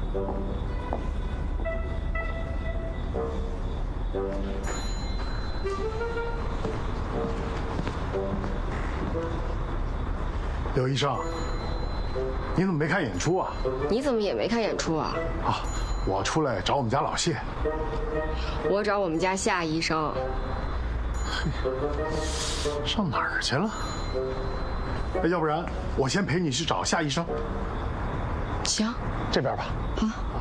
刘医生，你怎么没看演出啊？ 你怎么也没看演出啊？ 啊，我出来找我们家老谢。 我找我们家夏医生。 嘿，上哪儿去了？要不然我先陪你去找夏医生。 行， 这边吧。 啊。